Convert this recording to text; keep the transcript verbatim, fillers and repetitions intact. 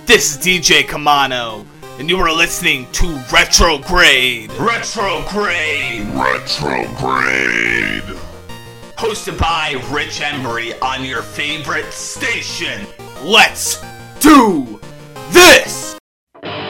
This is D J Kamano, and you are listening to Retrograde. Retrograde. Retrograde. Hosted by Rich Embry on your favorite station. Let's do